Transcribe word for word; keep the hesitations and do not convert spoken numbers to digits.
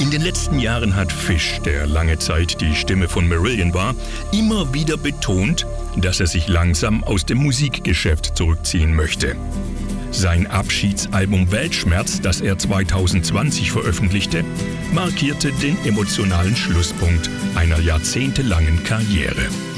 In den letzten Jahren hat Fish, der lange Zeit die Stimme von Marillion war, immer wieder betont, dass er sich langsam aus dem Musikgeschäft zurückziehen möchte. Sein Abschiedsalbum Weltschmerz, das er zwanzig zwanzig veröffentlichte, markierte den emotionalen Schlusspunkt einer jahrzehntelangen Karriere.